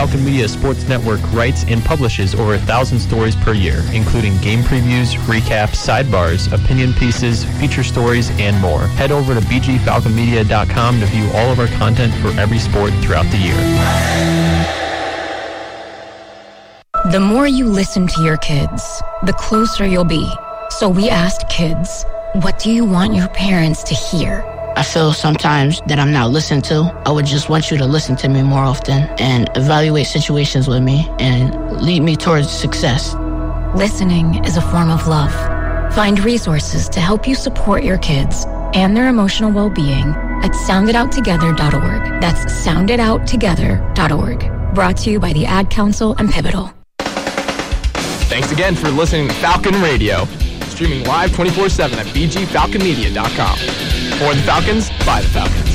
Falcon Media Sports Network writes and publishes over 1,000 stories per year, including game previews, recaps, sidebars, opinion pieces, feature stories, and more. Head over to bgfalconmedia.com to view all of our content for every sport throughout the year. The more you listen to your kids, the closer you'll be. So we asked kids, what do you want your parents to hear? I feel sometimes that I'm not listened to. I would just want you to listen to me more often and evaluate situations with me and lead me towards success. Listening is a form of love. Find resources to help you support your kids and their emotional well-being at sounditouttogether.org. That's sounditouttogether.org. Brought to you by the Ad Council and Pivotal. Thanks again for listening to Falcon Radio. Streaming live 24/7 at bgfalconmedia.com. For the Falcons, by the Falcons.